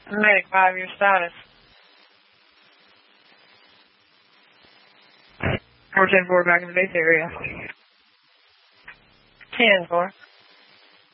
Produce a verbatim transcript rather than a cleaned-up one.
Medic five, your status. four ten four back in the base area. ten four.